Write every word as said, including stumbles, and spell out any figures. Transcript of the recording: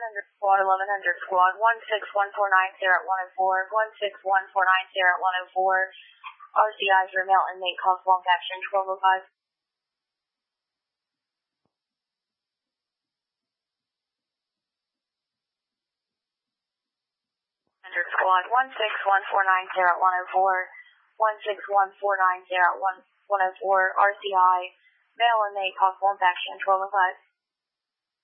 hundred squad, eleven hundred squad, one six one four nine zero at one oh four, one six one four nine zero at one oh four, R C I for male inmate call swamp action twelve oh five. one hundred squad, one six one four nine zero at one oh four, one six one four nine zero at one oh four, R C I, male inmate call swamp action twelve oh five.